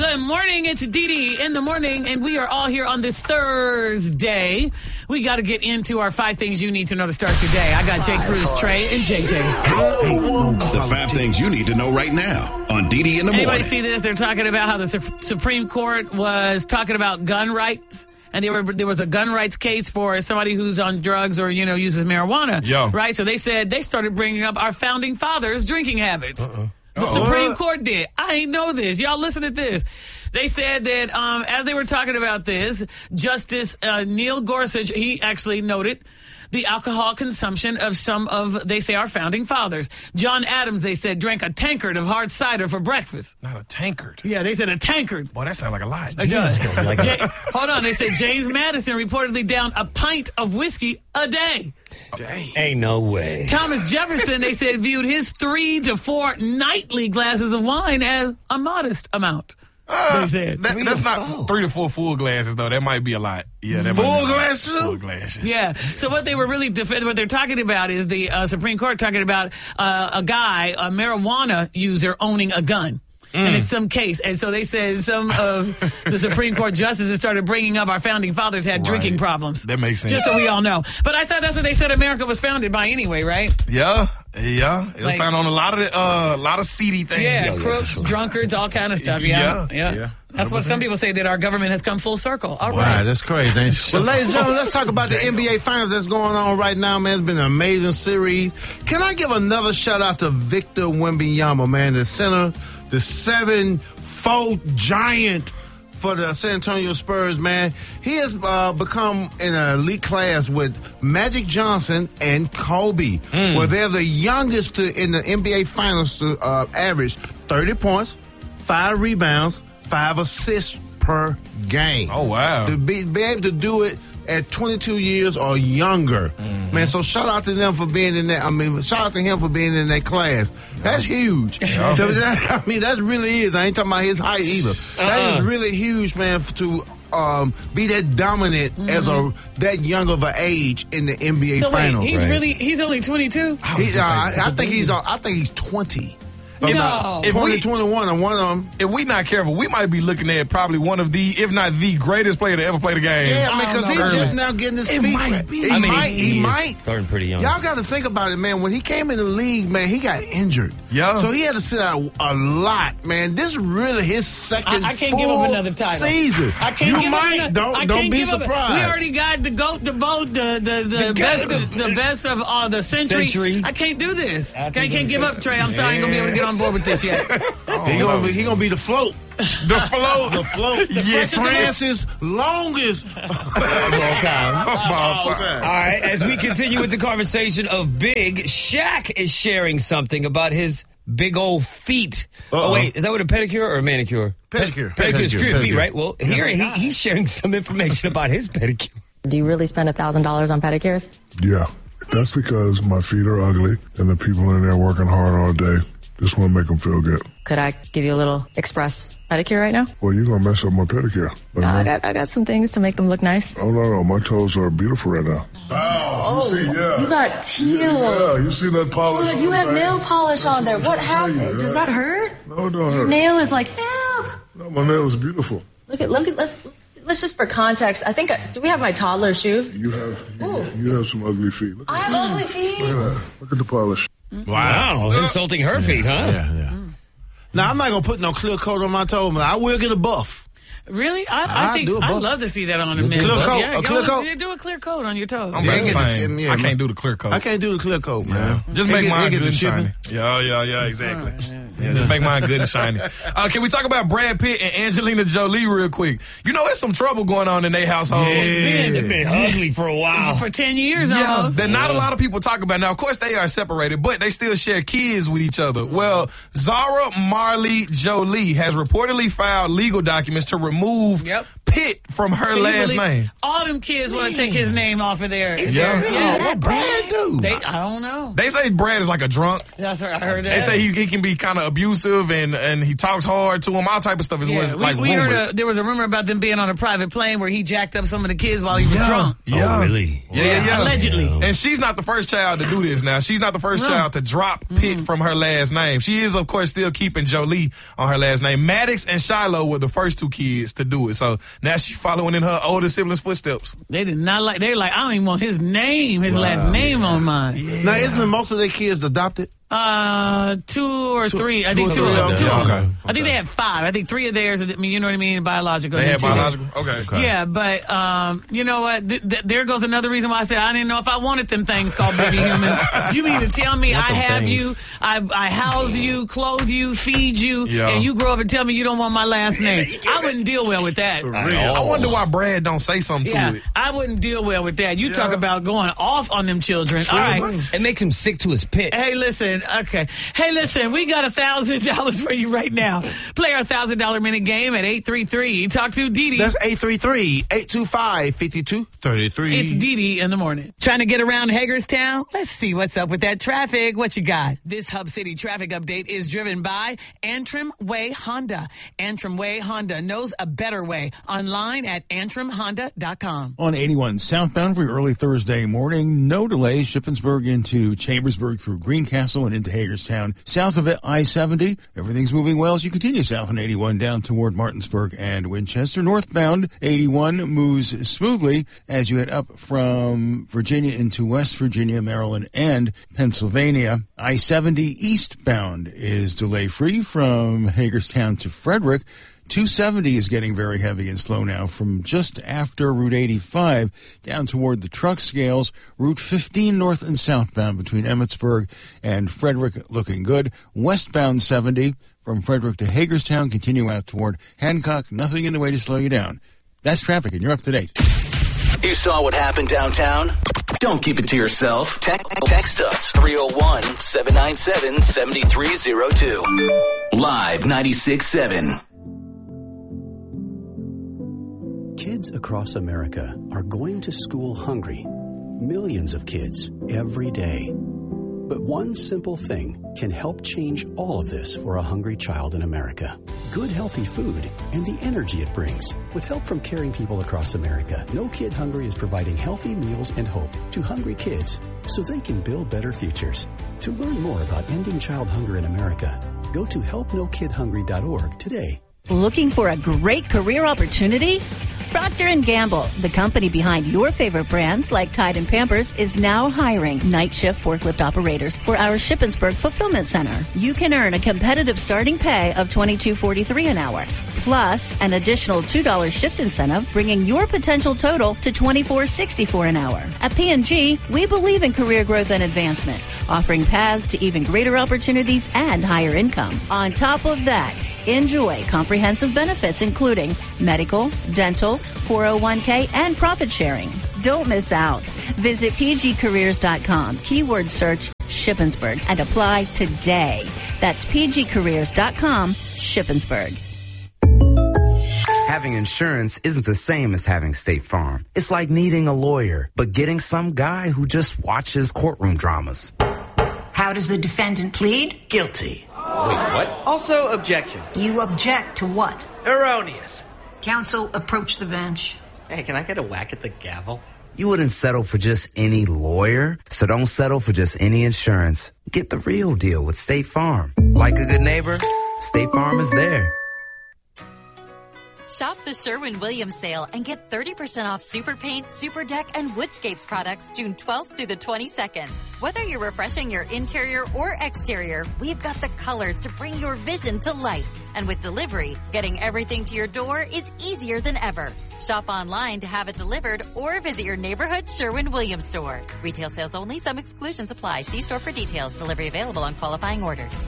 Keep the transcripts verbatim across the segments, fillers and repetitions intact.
Good morning. It's Dee Dee in the morning, and we are all here on this Thursday. We got to get into our five things you need to know to start your day. I got Jay Cruz, Trey, and J J. The five things you need to know right now on Dee Dee in the morning. Anybody see this? They're talking about how the Su- Supreme Court was talking about gun rights. And there, were, there was a gun rights case for somebody who's on drugs or, you know, uses marijuana. Yo. Right? So they said they started bringing up our founding fathers' drinking habits. Uh-uh. The Uh-oh. Supreme Court did. I ain't know this. Y'all listen to this. They said that um, as they were talking about this, Justice uh, Neil Gorsuch, he actually noted the alcohol consumption of some of, they say, our founding fathers. John Adams, they said, drank a tankard of hard cider for breakfast. Not a tankard. Yeah, they said a tankard. Boy, that sounds like a lot. It does. like Jay, hold on. They said James Madison reportedly downed a pint of whiskey a day. Dang. Ain't no way. Thomas Jefferson, they said, viewed his three to four nightly glasses of wine as a modest amount. Uh, they said. That, that's not three to four full glasses, though. That might be a lot. Yeah, that Full might be glasses? Full glasses. Yeah. So what they were really defending, what they're talking about is the uh, Supreme Court talking about uh, a guy, a marijuana user, owning a gun. And in some case. And so they said some of the Supreme Court justices started bringing up our founding fathers had Right. drinking problems. That makes sense. Just so we all know. But I thought that's what they said America was founded by anyway, right? Yeah, yeah. It was Like- found on a lot of the, uh, lot of seedy things. Yeah, crooks, drunkards, all kind of stuff. Yeah, Yeah, yeah. yeah. That's what some people say, that our government has come full circle. All Wow, right. that's crazy. Ain't it? Well, ladies and gentlemen, let's talk about the N B A Finals that's going on right now, man. It's been an amazing series. Can I give another shout out to Victor Wembanyama, man, the center, the seven-foot giant for the San Antonio Spurs, man. He has uh, become in an elite class with Magic Johnson and Kobe, Mm. where they're the youngest to, in the N B A Finals to uh, average thirty points, five rebounds, five assists per game. Oh, wow. To be, be able to do it at twenty-two years or younger. Mm-hmm. Man, so shout out to them for being in that. I mean, shout out to him for being in that class. That's huge. Yeah. So that- I mean, that really is. I ain't talking about his height either. That is really huge, man, f- to um, be that dominant as a that young of an age in the N B A So wait, Finals. he's really, he's only twenty-two? He, uh, I, I think he's. Uh, I think he's twenty. No. About If twenty, we- twenty-one, and one of them. If we not careful, we might be looking at probably one of the, if not the greatest player to ever play the game. Yeah, I man, don't because know. he's just Early. now getting his It feet. might wet. be. He I mean, might. he, He, is might. starting pretty young. Y'all got to think about it, man. When he came in the league, man, he got injured. Yeah. So he had to sit out a lot, man. This is really his second I, I can't full give up another title. season. I can't you give might. up another, don't I don't can't be give up- surprised. we already got the goat, the boat, the the, the, The best, goat. of, the best of uh, the century. Century. I can't do this. I think can't give up, Trey. I'm sorry, I ain't gonna be able to get on board with this yet. He gonna be. He gonna be the float. The float. The float. Yes, Francis longest All time. all All time. right, as we continue with the conversation of Big, Shaq is sharing something about his big old feet. Uh-oh. Oh, wait, is that what a pedicure or a manicure? Pedicure. Pedicure is feet, Pedicure. right? Well, here he, he's sharing some information about his pedicure. Do you really spend one thousand dollars on pedicures? Yeah, that's because my feet are ugly and the people in there working hard all day. Just want to make them feel good. Could I give you a little express pedicure right now? Well, you're going to mess up my pedicure. But No, no- I got I got some things to make them look nice. oh, no, no. My toes are beautiful right now. Oh, you see, yeah. You got teal. Yeah, you see that polish Good, on you the have back? nail polish That's on there. I'm What trying to tell happened? you, Does yeah. that hurt? No, it don't Your hurt. nail is like, ew. No, my nail is beautiful. Look at look at let's let's, let's just for context. I think I, do we have my toddler shoes? You have you, Ooh. you have some ugly feet. Look I at, have ugly feet. look at that. Look at the polish. Wow, insulting her feet, huh? Yeah, yeah. Now I'm not gonna put no clear coat on my toe, but I will get a buff. Really? I, I I think do a I'd buff. love to see that on a You man. do a clear coat, Yeah, a go- clear coat? yeah, do a clear coat on your toes. I'm Yeah, about get the the- same. yeah, I man. can't do the clear coat. I can't do the clear coat, man. Just They make get- mine they get good the and shipping. shiny. Yeah, yeah, yeah, exactly. Yeah, just make mine good and shiny. Uh, can we talk about Brad Pitt and Angelina Jolie real quick? You know, there's some trouble going on in their household. Man, They've been ugly for a while. for ten years Yeah, almost. that not a lot of people talk about. Now, of course, they are separated, but they still share kids with each other. Well, Zara Marley Jolie has reportedly filed legal documents to remove Yep. Pitt from her Can you last believe- name. All them kids want to take his name off of there. Yeah. yeah. What Brad do? They, I don't know. They say Brad is like a drunk. That's what I heard. They That. say he, he can be kind of abusive and, and he talks hard to him. All type of stuff is Yeah, what's we, like we rumored. heard a, there was a rumor about them being on a private plane where he jacked up some of the kids while he was drunk. Yeah. Oh, really? Yeah, yeah, yeah. Allegedly. And she's not the first child to do this now. She's not the first No. child to drop Pitt from her last name. She is, of course, still keeping Jolie on her last name. Maddox and Shiloh were the first two kids to do it. So now she's following in her older siblings' footsteps. They did not like. They're like, I don't even want his name, his last name on mine. Now, isn't most of their kids adopted? Uh, two or three. I think two two. or of three them. of Two them. of them. Okay. I think they had five. I think three of theirs. I mean, you know what I mean? Biological. They and had two- biological? Okay. okay. Yeah, but um, you know what? Th- th- there goes another reason why I said I didn't know if I wanted them things called baby humans. You mean to tell me I them have things. you, I, I house you, clothe you, feed you, Yeah. and you grow up and tell me you don't want my last name? I wouldn't deal well with that. I wonder why Brad don't say something Yeah, to it. I wouldn't deal well with that. You talk about going off on them children. All right. It makes him sick to his pit. Hey, listen. Okay. Hey, listen. We got a thousand dollars for you right now. Play our thousand dollar minute game at eight three three. Talk to Dee Dee. That's eight three three, eight two five, five two three three. It's Dee Dee in the morning. Trying to get around Hagerstown? Let's see what's up with that traffic. What you got? This Hub City traffic update is driven by Antrim Way Honda. Antrim Way Honda knows a better way. Online at antrim honda dot com. On eighty-one southbound for your early Thursday morning. No delays. Shippensburg into Chambersburg through Greencastle and into Hagerstown. South of I seventy, everything's moving well as you continue south on eighty-one down toward Martinsburg and Winchester. Northbound, eighty-one moves smoothly as you head up from Virginia into West Virginia, Maryland, and Pennsylvania. I seventy eastbound is delay-free from Hagerstown to Frederick. two seventy is getting very heavy and slow now from just after Route eighty-five down toward the truck scales. Route fifteen north and southbound between Emmitsburg and Frederick looking good. Westbound seventy from Frederick to Hagerstown, continue out toward Hancock. Nothing in the way to slow you down. That's traffic, and you're up to date. You saw what happened downtown? Don't keep it to yourself. Te- text us three oh one, seven nine seven, seven three oh two. Live ninety-six point seven. Kids across America are going to school hungry. Millions of kids every day. But one simple thing can help change all of this for a hungry child in America. Good, healthy food and the energy it brings. With help from caring people across America, No Kid Hungry is providing healthy meals and hope to hungry kids so they can build better futures. To learn more about ending child hunger in America, go to help no kid hungry dot org today. Looking for a great career opportunity? Procter and Gamble, the company behind your favorite brands like Tide and Pampers, is now hiring night shift forklift operators for our Shippensburg Fulfillment Center. You can earn a competitive starting pay of twenty-two forty-three an hour, plus an additional two dollars shift incentive, bringing your potential total to twenty-four sixty-four an hour. At P and G, we believe in career growth and advancement, offering paths to even greater opportunities and higher income. On top of that, enjoy comprehensive benefits including medical, dental, four oh one k, and profit sharing. Don't miss out. Visit p g careers dot com, keyword search Shippensburg, and apply today. That's p g careers dot com, Shippensburg. Having insurance isn't the same as having State Farm. It's like needing a lawyer, but getting some guy who just watches courtroom dramas. How does the defendant plead? Guilty. Wait, what? Also, objection. You object to what? Erroneous. Counsel, approach the bench. Hey, can I get a whack at the gavel? You wouldn't settle for just any lawyer, so don't settle for just any insurance. Get the real deal with State Farm. Like a good neighbor, State Farm is there. Shop the Sherwin-Williams sale and get thirty percent off Super Paint, Super Deck, and Woodscapes products June twelfth through the twenty-second. Whether you're refreshing your interior or exterior, we've got the colors to bring your vision to life. And with delivery, getting everything to your door is easier than ever. Shop online to have it delivered or visit your neighborhood Sherwin-Williams store. Retail sales only. Some exclusions apply. See store for details. Delivery available on qualifying orders.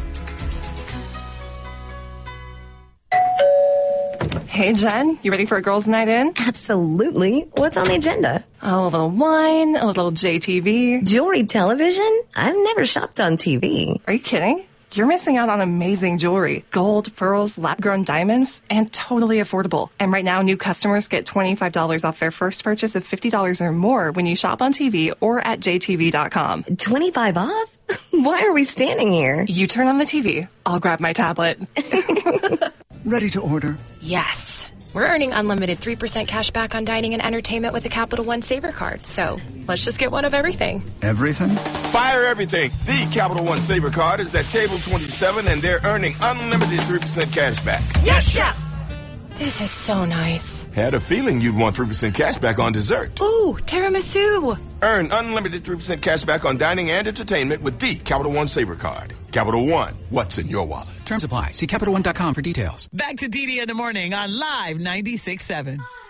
Hey, Jen, you ready for a girls' night in? Absolutely. What's on the agenda? Oh, a little wine, a little J T V. Jewelry television? I've never shopped on T V. Are you kidding? you're missing out on amazing jewelry. Gold, pearls, lab-grown diamonds, and totally affordable. And right now, new customers get twenty-five dollars off their first purchase of fifty dollars or more when you shop on T V or at j t v dot com. twenty-five off? Why are we standing here? You turn on the T V. I'll grab my tablet. Ready to order? Yes. We're earning unlimited three percent cash back on dining and entertainment with a Capital One Saver card. So let's just get one of everything. Everything? Fire everything. The Capital One Saver card is at table twenty-seven, and they're earning unlimited three percent cash back. Yes, Chef! This is so nice. Had a feeling you'd want three percent cash back on dessert. Ooh, tiramisu. Earn unlimited three percent cash back on dining and entertainment with the Capital One Saver card. Capital One, what's in your wallet? Terms apply. See Capital One dot com for details. Back to D D in the morning on Live ninety-six point seven.